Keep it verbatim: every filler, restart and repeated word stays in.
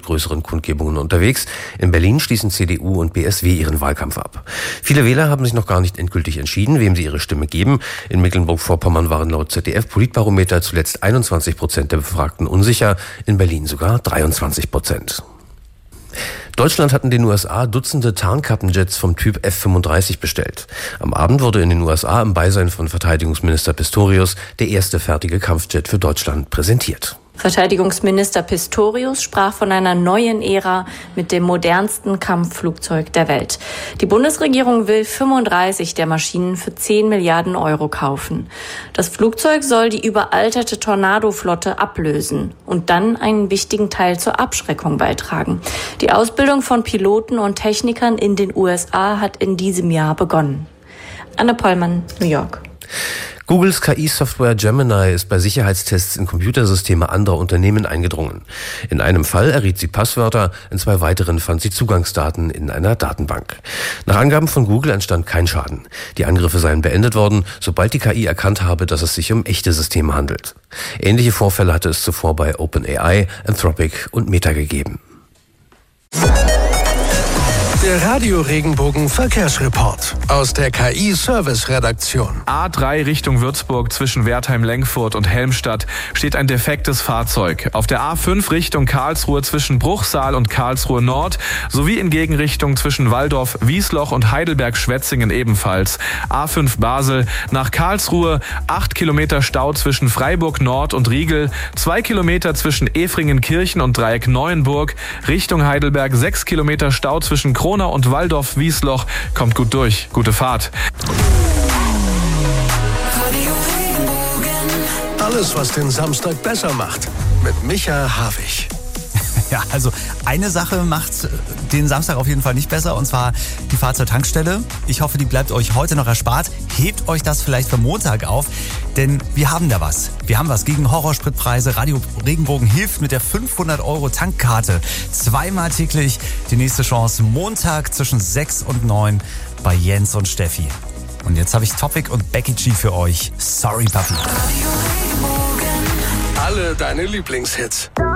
größeren Kundgebungen unterwegs. In Berlin schließen C D U und B S W ihren Wahlkampf ab. Viele Wähler haben sich noch gar nicht endgültig entschieden, wem sie ihre Stimme geben. In Mecklenburg-Vorpommern waren laut Z D F-Politbarometer zuletzt einundzwanzig Prozent der Befragten unsicher, in Berlin sogar dreiundzwanzig Prozent. Deutschland hat in den U S A Dutzende Tarnkappenjets vom Typ F fünfunddreißig bestellt. Am Abend wurde in den U S A im Beisein von Verteidigungsminister Pistorius der erste fertige Kampfjet für Deutschland präsentiert. Verteidigungsminister Pistorius sprach von einer neuen Ära mit dem modernsten Kampfflugzeug der Welt. Die Bundesregierung will fünfunddreißig der Maschinen für zehn Milliarden Euro kaufen. Das Flugzeug soll die überalterte Tornado-Flotte ablösen und dann einen wichtigen Teil zur Abschreckung beitragen. Die Ausbildung von Piloten und Technikern in den U S A hat in diesem Jahr begonnen. Anne Pollmann, New York. Googles K I-Software Gemini ist bei Sicherheitstests in Computersysteme anderer Unternehmen eingedrungen. In einem Fall erriet sie Passwörter, in zwei weiteren fand sie Zugangsdaten in einer Datenbank. Nach Angaben von Google entstand kein Schaden. Die Angriffe seien beendet worden, sobald die K I erkannt habe, dass es sich um echte Systeme handelt. Ähnliche Vorfälle hatte es zuvor bei OpenAI, Anthropic und Meta gegeben. Der Radio-Regenbogen-Verkehrsreport aus der K I-Service-Redaktion. A drei Richtung Würzburg zwischen Wertheim-Lenkfurt und Helmstadt steht ein defektes Fahrzeug. Auf der A fünf Richtung Karlsruhe zwischen Bruchsal und Karlsruhe Nord sowie in Gegenrichtung zwischen Walldorf, Wiesloch und Heidelberg-Schwetzingen ebenfalls. A fünf Basel nach Karlsruhe, acht Kilometer Stau zwischen Freiburg Nord und Riegel, zwei Kilometer zwischen Efringen-Kirchen und Dreieck Neuenburg, Richtung Heidelberg, sechs Kilometer Stau zwischen Kronau und Walldorf-Wiesloch. Kommt gut durch. Gute Fahrt. Alles, was den Samstag besser macht. Mit Micha Havig. Ja, also eine Sache macht den Samstag auf jeden Fall nicht besser, und zwar die Fahrt zur Tankstelle. Ich hoffe, die bleibt euch heute noch erspart. Hebt euch das vielleicht für Montag auf, denn wir haben da was. Wir haben was gegen Horrorspritpreise. Radio Regenbogen hilft mit der fünfhundert Euro Tankkarte. Zweimal täglich die nächste Chance, Montag zwischen sechs und neun bei Jens und Steffi. Und jetzt habe ich Topic und Becky G für euch. Sorry, Papi. Alle deine Lieblingshits.